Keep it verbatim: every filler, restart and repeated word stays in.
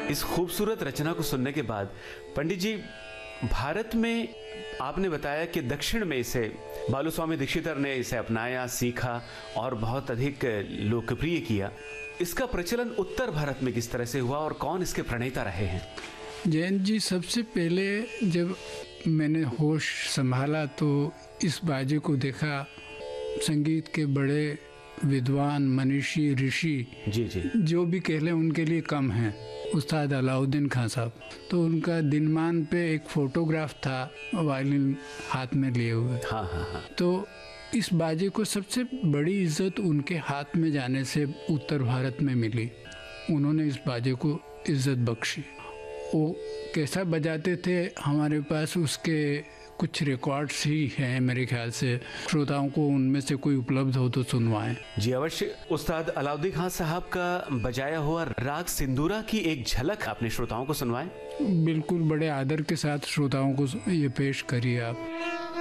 इस खूबसूरत रचना को सुनने के बाद पंडित जी, भारत में आपने बताया कि दक्षिण में इसे बालूस्वामी दीक्षितर ने इसे अपनाया, सीखा और बहुत अधिक लोकप्रिय किया। इसका प्रचलन उत्तर भारत में किस तरह से हुआ और कौन इसके प्रणेता रहे हैं? जयंत जी, सबसे पहले जब मैंने होश संभाला तो इस बाजे को देखा, संगीत के बड़े विद्वान, मनीषी, ऋषि जी जी जो भी कह लें उनके लिए कम हैं, उस्ताद अलाउद्दीन खान साहब। तो उनका दिनमान पे एक फोटोग्राफ था वायलिन हाथ में लिए हुए। हाँ हाँ हाँ। तो इस बाजे को सबसे बड़ी इज्जत उनके हाथ में जाने से उत्तर भारत में मिली। उन्होंने इस बाजे को इज्जत बख्शी। वो कैसा बजाते थे, हमारे पास उसके कुछ रिकॉर्ड्स ही हैं मेरे ख्याल से। श्रोताओं को उनमें से कोई उपलब्ध हो तो सुनवाएं। जी अवश्य। उस्ताद अलाउद्दीन खान साहब का बजाया हुआ राग सिंदूरा की एक झलक अपने श्रोताओं को सुनवाएं। बिल्कुल, बड़े आदर के साथ श्रोताओं को ये पेश करिए आप।